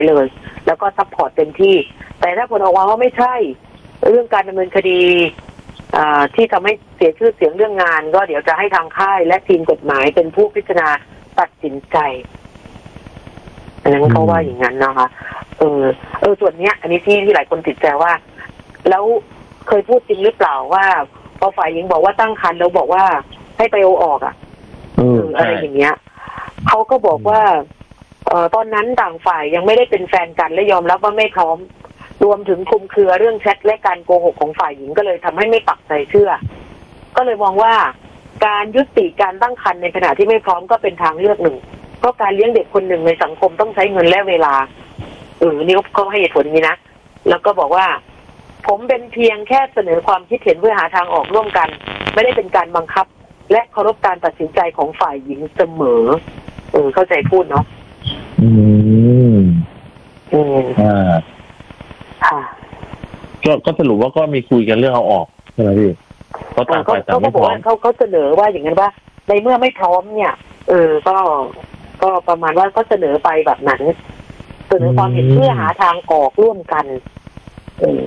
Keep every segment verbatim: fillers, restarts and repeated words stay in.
เลยแล้วก็ซัพพอร์ตเต็มที่แต่ถ้าผลออกมาว่าไม่ใช่เรื่องการดำเนินคดีที่ทำให้เสียชื่อเสียงเรื่องงานก็เดี๋ยวจะให้ทางค่ายและทีมกฎหมายเป็นผู้พิจารณาตัดสินใจอันนั้นเขาว่าอย่างนั้นนะคะเออเออส่วนเนี้ยอันนี้ที่ที่หลายคนติดใจว่าแล้วเคยพูดจริงหรือเปล่าว่าพอฝ่ายหญิงบอกว่าตั้งครรภ์แล้วบอกว่าให้ไปเอาออกอ่ะเอออะไรอย่างเงี้ยเขาก็บอกว่าเอ่อตอนนั้นต่างฝ่ายยังไม่ได้เป็นแฟนกันและยอมรับว่าไม่พร้อมรวมถึงคลุมเครือเรื่องแชทและการโกหกของฝ่ายหญิงก็เลยทำให้ไม่ปักใจเชื่อก็เลยมองว่าการยุติการตั้งครรภ์ในขณะที่ไม่พร้อมก็เป็นทางเลือกหนึ่งเพราะการเลี้ยงเด็กคนหนึ่งในสังคมต้องใช้เงินและเวลาเออนี่เขาให้เหตุผลนี้นะแล้วก็บอกว่าผมเป็นเพียงแค่เสนอความคิดเห็นเพื่อหาทางออกร่วมกันไม่ได้เป็นการบังคับและเคารพการตัดสินใจของฝ่ายหญิงเสมอเออเข้าใจพูดเนาะอืมอืมอ่าค่ะก็ก็สรุปว่าก็มีคุยกันเรื่องเอาออกใช่ไหมพี่เขาต่างฝ่ายต่างไม่พร้อมเขาเขาเสนอว่าอย่างนั้นว่าในเมื่อไม่พร้อมเนี่ยเออก็ก็ประมาณว่าก็เสนอไปแบบนั้นเสนอความเห็นเพื่อหาทางออกร่วมกันเออ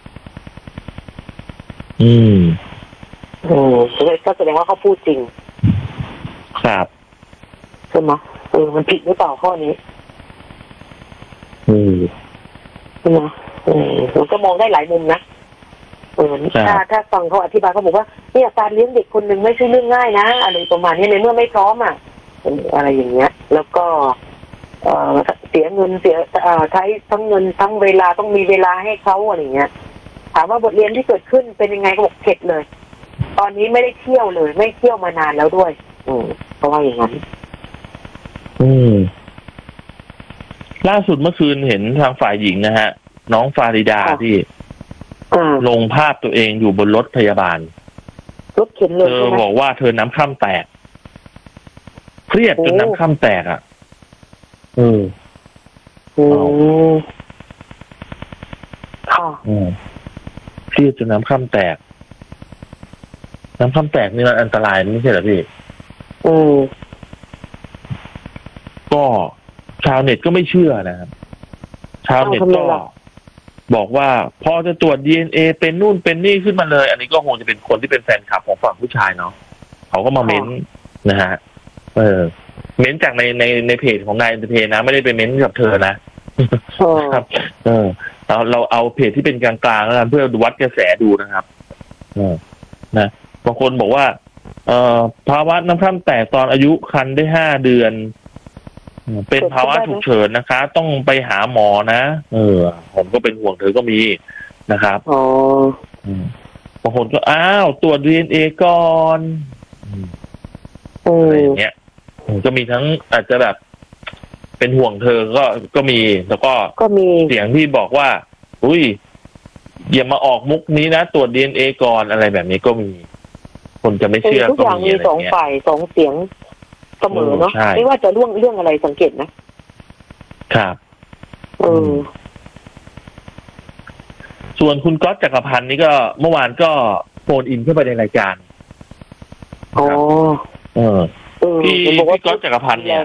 อืมอืมก็แสดงว่าเขาพูดจริงครับใช่ไหมเออมันผิดหรือเปล่าข้อนี้อืมใช่ไหมอืมมันก็มองได้หลายมุมนะเออถ้าถ้าฟังเขาอธิบายเขาบอกว่าเนี่ยการเลี้ยงเด็กคนหนึ่งไม่ใช่เรื่องง่ายนะอะไรประมาณนี้ในเมื่อไม่พร้อมอ่ะอะไรอย่างเงี้ยแล้วก็เอ่อเสียเงินเสียเอ่อใช้ทั้งเงินทั้งเวลาต้องมีเวลาให้เขาอะไรเงี้ยถามว่าบทเรียนที่เกิดขึ้นเป็นยังไงก็บอกเข็ดเลยตอนนี้ไม่ได้เที่ยวเลยไม่เที่ยวมานานแล้วด้วยอืมเพราะว่าอย่างนั้นอืมล่าสุดเมื่อคืนเห็นทางฝ่ายหญิงนะฮะน้องฟาริดาที่ลงภาพตัวเองอยู่บนรถพยาบาลรถเข็นเลยเธอบอกว่าเธอน้ำคร่ำแตกเครียดจนน้ำคร่ำแตกอ่ะเอออืมค่ะเครียดจนน้ำคร่ำแตกน้ำคร่ำแตกนี่มันอันตรายไม่ใช่เหรอพี่อืมก็ชาวเน็ตก็ไม่เชื่อนะครับชาวเน็ตก็บอกว่าพอจะตรวจ ดี เอ็น เอ เป็นนู่นเป็นนี่ขึ้นมาเลยอันนี้ก็คงจะเป็นคนที่เป็นแฟนคลับของฝั่งผู้ชายเนาะเขาก็มาเม้นนะฮะเออเม้นจากในในในเพจของนายอินเตอร์เทนนะไม่ได้ไปเม้นกับเธอนะครับเออเราเราเอาเพจที่เป็นกลางๆแล้วกันเพื่อวัดกระแสดูนะครับเออนะบางคนบอกว่าเอ่อภาวะน้ำคร่ำแตกตอนอายุครรภ์ได้ห้าเดือนเป็นภาวะฉุกเฉินนะคะต้องไปหาหมอนะเออผมก็เป็นห่วงเธอก็มีนะครับอ๋อบางคนก็อ้าวตรวจ ดี เอ็น เอ ก่อนอะไรอย่างเงี้ยก็มีทั้งอาจจะแบบเป็นห่วงเธอก็ก็มีแล้วก็ก็มีเสียงที่บอกว่าอุ้ยอย่ามาออกมุกนี้นะตรวจ ดี เอ็น เอ ก่อนอะไรแบบนี้ก็มีคนจะไม่เชื่อก็มีสองฝ่ายสองเสียงเสมอเนาะไม่ว่าจะเรื่องเรื่องอะไรสังเกตนะครับเออส่วนคุณก๊อตจักรพันธ์นี่ก็เมื่อวานก็โฟนอินเข้าไปในรายการอ๋อเออพี่พี่ก๊อตจักรพันธ์เนี่ย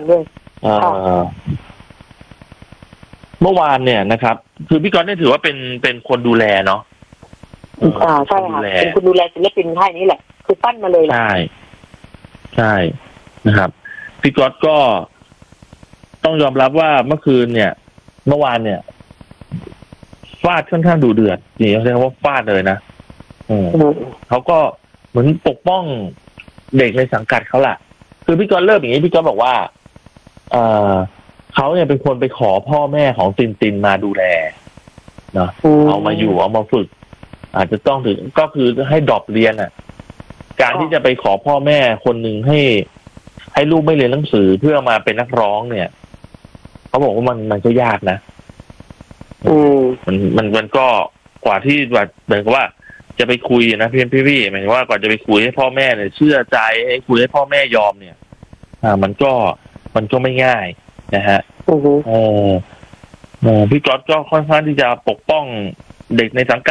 เมื่อวานเนี่ยนะครับคือพี่ก๊อตเนี่ยถือว่าเป็นเป็นคนดูแลเนาะอ่าใช่ค่ะเป็นคนดูแลศิลปินค่ายนี้แหละคือปั้นมาเลยแหละใช่ใช่นะครับพี่ก๊อตก็ต้องยอมรับว่าเมื่อคืนเนี่ยเมื่อวานเนี่ยฟาดค่อนข้างดุเดือดนี่เขาเรียกว่าฟาดเลยนะเขาก็เหมือนปกป้องเด็กในสังกัดเขาแหละคือพี่ก๊อตเริ่มอย่างนี้พี่ก๊อตบอกว่าเออเขาเนี่ยเป็นคนไปขอพ่อแม่ของตินตินมาดูแลเนาะเอามาอยู่เอามาฝึกอาจจะต้องถึงก็คือให้ดรอปเรียนอ่ะการที่จะไปขอพ่อแม่คนหนึ่งให้ให้ลูกไม่เรียนหนังสือเพื่อมาเป็นนักร้องเนี่ยเขาบอกว่ามันมันก็ยากนะมันมันมันก็กว่าที่แบบเหมือนกับว่าจะไปคุยนะพี่พี่พี่หมายถึงว่ากว่าจะไปคุยให้พ่อแม่เนี่ยเชื่อใจให้คุยให้พ่อแม่ยอมเนี่ยอ่ามันก็มันก็ไม่ง่ายนะฮะเออพี่ก๊อตก็ค่อนข้างที่จะปกป้องเด็กในสังกัด